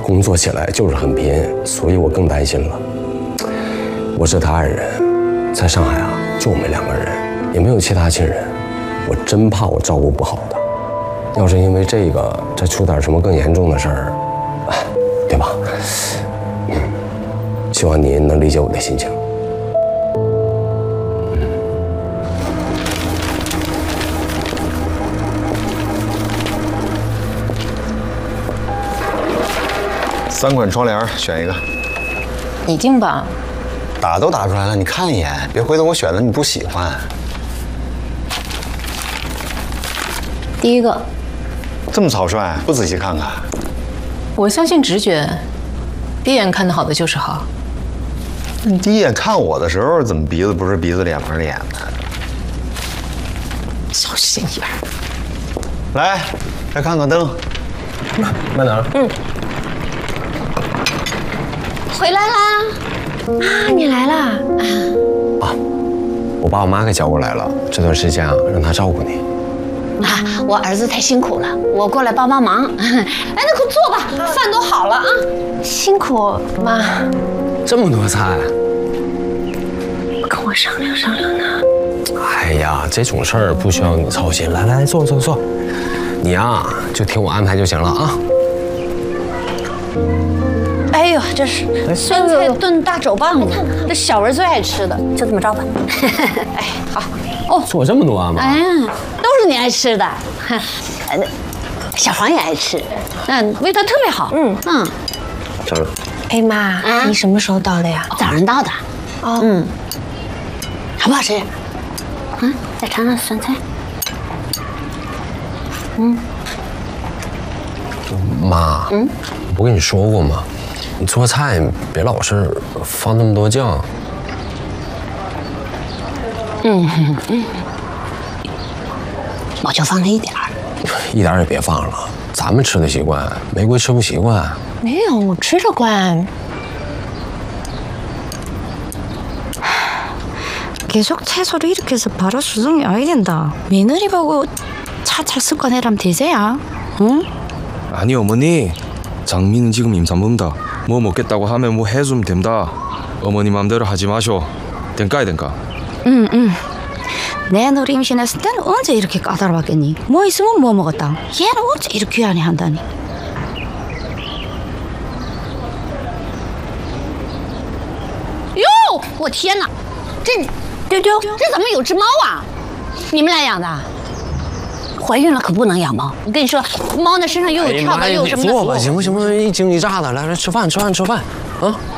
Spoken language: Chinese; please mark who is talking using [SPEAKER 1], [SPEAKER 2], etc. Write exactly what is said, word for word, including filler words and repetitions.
[SPEAKER 1] 工作起来就是很拼，所以我更担心了。我是他爱人，在上海啊，就我们两个人，也没有其他亲人，我真怕我照顾不好他。要是因为这个再出点什么更严重的事儿，对吧？嗯，希望您能理解我的心情。
[SPEAKER 2] 三款窗帘，选一个。
[SPEAKER 3] 已经吧。
[SPEAKER 2] 打都打出来了，你看一眼，别回头我选了你不喜欢。
[SPEAKER 3] 第一个。
[SPEAKER 2] 这么草率，不仔细看看？
[SPEAKER 3] 我相信直觉，第一眼看得好的就是好。
[SPEAKER 2] 你第一眼看我的时候，怎么鼻子不是鼻子，脸不是脸呢？
[SPEAKER 3] 小心眼儿。
[SPEAKER 2] 来，再看看灯。
[SPEAKER 1] 慢慢点。嗯。
[SPEAKER 4] 回来啦！啊，你来啦！
[SPEAKER 1] 啊，我把我妈给叫过来了，这段时间啊，让她照顾你。
[SPEAKER 4] 啊，我儿子太辛苦了，我过来帮帮忙。哎，那快坐吧，饭都好了啊。
[SPEAKER 3] 辛苦妈。
[SPEAKER 1] 这么多菜，
[SPEAKER 3] 跟我商量商量呢。
[SPEAKER 1] 哎呀，这种事儿不需要你操心。来来来，坐坐坐，你呀就听我安排就行了啊。
[SPEAKER 4] 哎呦，这是酸菜炖大肘棒子，这小文最爱吃的，就这么着吧。哎，好
[SPEAKER 1] 哦，做这么多啊，妈。
[SPEAKER 4] 哎呀，都是你爱吃的。小黄也爱吃，嗯，味道特别好。嗯嗯。
[SPEAKER 1] 尝尝。
[SPEAKER 3] 哎妈，啊、你什么时候到的呀？
[SPEAKER 4] 早上到的。
[SPEAKER 3] 哦。
[SPEAKER 4] 嗯。好不好吃？嗯，再尝尝酸菜。嗯。
[SPEAKER 1] 妈，嗯，我不跟你说过吗？ 你做菜别老是放那么多酱。
[SPEAKER 4] 嗯嗯嗯，我就放了一点儿，
[SPEAKER 1] 一点也别放了。咱们吃的习惯，玫瑰吃不习惯。
[SPEAKER 3] 没有，我吃得惯。
[SPEAKER 5] 계속 채소를 이렇게 해서 바로 수정이 와야 된다. 며느리 보고 차 잘 습관 해라면 되세요? 응?
[SPEAKER 6] 아니 어머니, 장미는 지금 임산부입니다. 뭐 먹겠다고 하면 뭐 해주면 됩니다. 어머니 맘대로 하지 마쇼. 된까이 된까?
[SPEAKER 5] 응, 응. 내 너리 임신했을 때는 언제 이렇게 까다로웠겠니? 뭐 있으면 뭐 먹었다. 얘는 어째 이렇게 귀하니 한다니.
[SPEAKER 4] 哟，我天哪，这丢丢，这怎么有只猫啊？你们俩养的？怀孕了可不能养猫。我跟你说，猫那身上又有跳蚤，又有什么的。
[SPEAKER 1] 坐吧，行不行吧？一惊一乍的，来来吃饭，吃饭，吃饭啊！